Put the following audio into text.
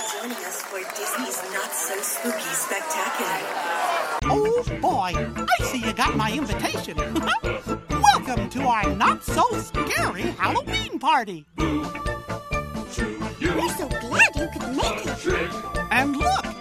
joining us for Disney's Not So Spooky Spectacular. Oh, boy, I see you got my invitation. Welcome to our Not So Scary Halloween party. We're so glad you could make it. And look,